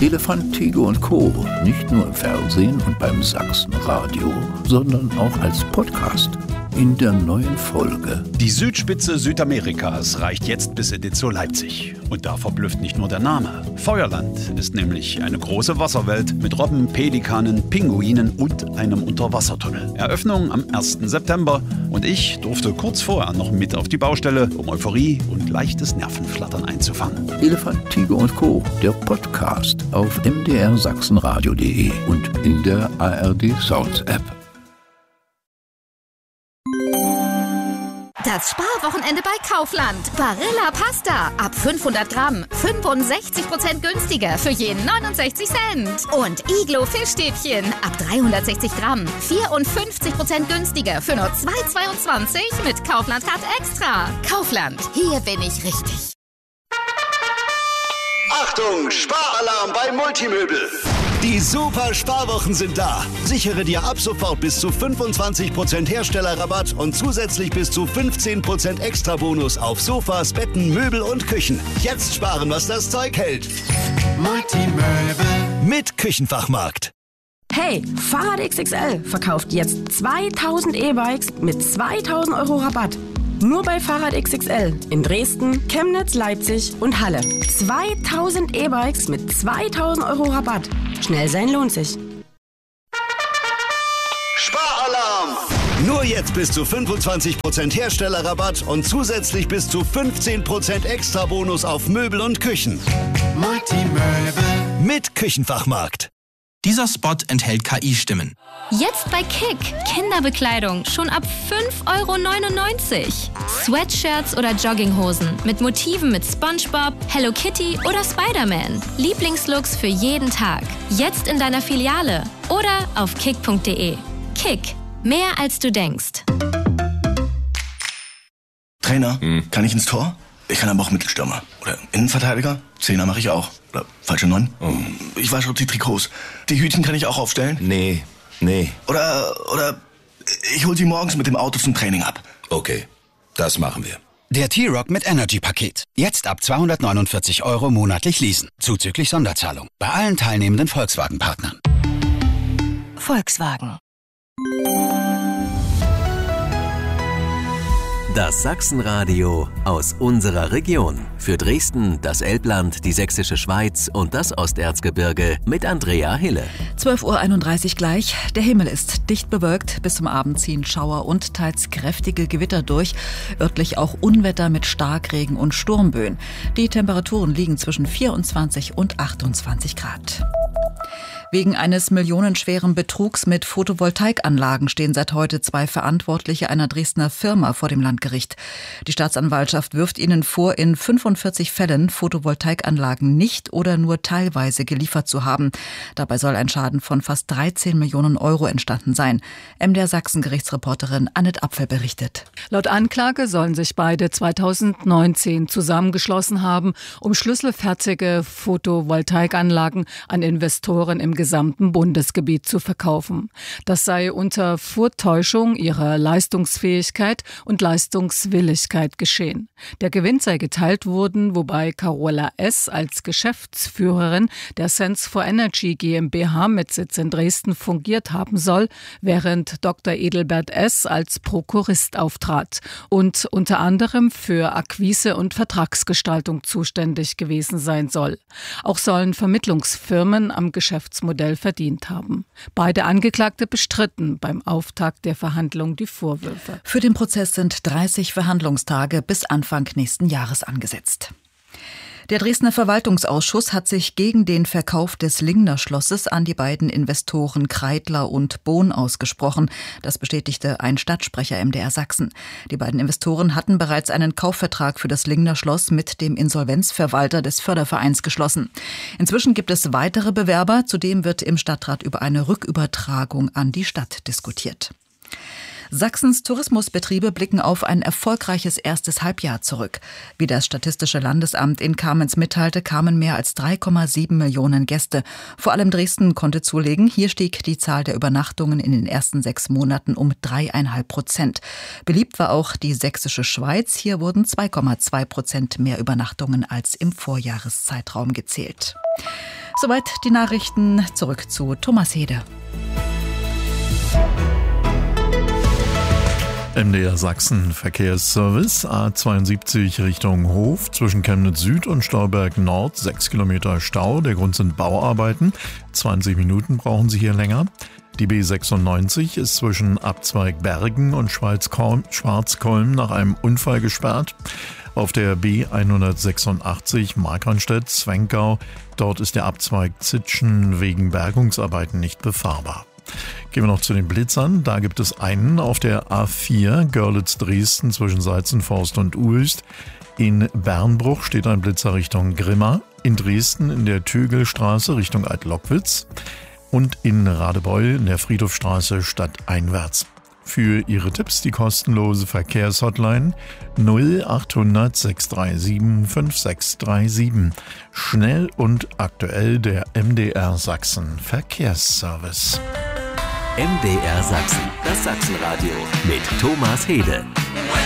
Elefant, Tiger und Co. Nicht nur im Fernsehen und beim Sachsenradio, sondern auch als Podcast. In der neuen Folge. Die Südspitze Südamerikas reicht jetzt bis Edizo Leipzig. Und da verblüfft nicht nur der Name. Feuerland ist nämlich eine große Wasserwelt mit Robben, Pelikanen, Pinguinen und einem Unterwassertunnel. Eröffnung am 1. September und ich durfte kurz vorher noch mit auf die Baustelle, um Euphorie und leichtes Nervenflattern einzufangen. Elefant, Tiger und Co., der Podcast auf mdrsachsenradio.de und in der ARD Sounds App. Das Sparwochenende bei Kaufland. Barilla Pasta. Ab 500 Gramm. 65% günstiger für jeden 69 Cent. Und Iglo Fischstäbchen. Ab 360 Gramm. 54% günstiger für nur 2,22 mit Kaufland Card Extra. Kaufland. Hier bin ich richtig. Achtung, Sparalarm bei Multimöbel. Die super Sparwochen sind da. Sichere dir ab sofort bis zu 25% Herstellerrabatt und zusätzlich bis zu 15% Extrabonus auf Sofas, Betten, Möbel und Küchen. Jetzt sparen, was das Zeug hält. Multimöbel mit Küchenfachmarkt. Hey, Fahrrad XXL verkauft jetzt 2000 E-Bikes mit 2000 Euro Rabatt. Nur bei Fahrrad XXL in Dresden, Chemnitz, Leipzig und Halle. 2000 E-Bikes mit 2000 Euro Rabatt. Schnell sein lohnt sich. Sparalarm! Nur jetzt bis zu 25% Herstellerrabatt und zusätzlich bis zu 15% Extrabonus auf Möbel und Küchen. Multimöbel mit Küchenfachmarkt. Dieser Spot enthält KI-Stimmen. Jetzt bei Kick. Kinderbekleidung schon ab 5,99 €. Sweatshirts oder Jogginghosen mit Motiven mit SpongeBob, Hello Kitty oder Spider-Man. Lieblingslooks für jeden Tag. Jetzt in deiner Filiale oder auf kick.de. Kick. Mehr als du denkst. Trainer, kann ich ins Tor? Ich kann aber auch Mittelstürmer. Oder Innenverteidiger? Zehner mache ich auch. Oder falsche 9? Ich wasche die Trikots. Die Hütchen kann ich auch aufstellen? Nee. Oder ich hol sie morgens mit dem Auto zum Training ab. Okay, das machen wir. Der T-Rock mit Energy-Paket. Jetzt ab 249 € monatlich leasen. Zuzüglich Sonderzahlung. Bei allen teilnehmenden Volkswagen-Partnern. Volkswagen. Das Sachsenradio aus unserer Region. Für Dresden, das Elbland, die Sächsische Schweiz und das Osterzgebirge mit Andrea Hille. 12:31 Uhr gleich. Der Himmel ist dicht bewölkt. Bis zum Abend ziehen Schauer und teils kräftige Gewitter durch. Örtlich auch Unwetter mit Starkregen und Sturmböen. Die Temperaturen liegen zwischen 24 und 28 Grad. Wegen eines millionenschweren Betrugs mit Photovoltaikanlagen stehen seit heute 2 Verantwortliche einer Dresdner Firma vor dem Landgericht. Die Staatsanwaltschaft wirft ihnen vor, in 45 Fällen Photovoltaikanlagen nicht oder nur teilweise geliefert zu haben. Dabei soll ein Schaden von fast 13 Millionen € entstanden sein. MDR Sachsen-Gerichtsreporterin Annette Apfel berichtet. Laut Anklage sollen sich beide 2019 zusammengeschlossen haben, um schlüsselfertige Photovoltaikanlagen an Investoren im gesamten Bundesgebiet zu verkaufen. Das sei unter Vortäuschung ihrer Leistungsfähigkeit und Leistungswilligkeit geschehen. Der Gewinn sei geteilt worden, wobei Carola S. als Geschäftsführerin der Sense for Energy GmbH mit Sitz in Dresden fungiert haben soll, während Dr. Edelbert S. als Prokurist auftrat und unter anderem für Akquise und Vertragsgestaltung zuständig gewesen sein soll. Auch sollen Vermittlungsfirmen am Geschäftsmodell verdient haben. Beide Angeklagte bestritten beim Auftakt der Verhandlung die Vorwürfe. Für den Prozess sind 30 Verhandlungstage bis Anfang nächsten Jahres angesetzt. Der Dresdner Verwaltungsausschuss hat sich gegen den Verkauf des Lingner Schlosses an die beiden Investoren Kreidler und Bohn ausgesprochen. Das bestätigte ein Stadtsprecher MDR Sachsen. Die beiden Investoren hatten bereits einen Kaufvertrag für das Lingner Schloss mit dem Insolvenzverwalter des Fördervereins geschlossen. Inzwischen gibt es weitere Bewerber. Zudem wird im Stadtrat über eine Rückübertragung an die Stadt diskutiert. Sachsens Tourismusbetriebe blicken auf ein erfolgreiches erstes Halbjahr zurück. Wie das Statistische Landesamt in Kamenz mitteilte, kamen mehr als 3,7 Millionen Gäste. Vor allem Dresden konnte zulegen. Hier stieg die Zahl der Übernachtungen in den ersten 6 Monaten um 3,5%. Beliebt war auch die Sächsische Schweiz. Hier wurden 2,2% mehr Übernachtungen als im Vorjahreszeitraum gezählt. Soweit die Nachrichten. Zurück zu Thomas Hede. MDR Sachsen Verkehrsservice A72 Richtung Hof zwischen Chemnitz Süd und Stolberg Nord 6 Kilometer Stau. Der Grund sind Bauarbeiten. 20 Minuten brauchen Sie hier länger. Die B96 ist zwischen Abzweig Bergen und Schwarzkolm nach einem Unfall gesperrt. Auf der B186 Markranstädt-Zwenkau, dort ist der Abzweig Zitschen wegen Bergungsarbeiten nicht befahrbar. Gehen wir noch zu den Blitzern. Da gibt es einen auf der A4 Görlitz-Dresden zwischen Seizenforst und Uelst. In Bernbruch steht ein Blitzer Richtung Grimma. In Dresden in der Tögelstraße Richtung Alt-Lockwitz. Und in Radebeul in der Friedhofstraße stadteinwärts. Für Ihre Tipps die kostenlose Verkehrshotline 0800 637 5637. Schnell und aktuell der MDR Sachsen Verkehrsservice. MDR Sachsen, das Sachsenradio mit Thomas Hede.